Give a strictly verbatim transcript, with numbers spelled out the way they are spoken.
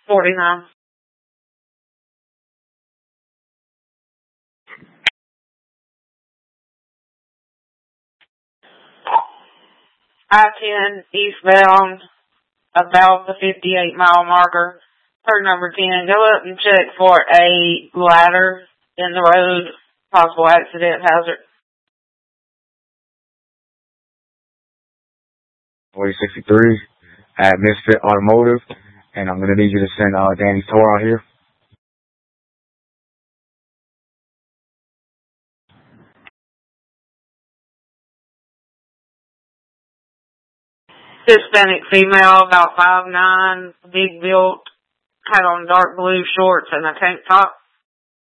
forty-nine. I ten eastbound, about the fifty-eight mile marker. Per number ten, go up and check for a ladder in the road, possible accident hazard. forty sixty-three at Misfit Automotive, and I'm going to need you to send uh, Danny Tor out here. Hispanic female, about five nine, big built, had on dark blue shorts and a tank top.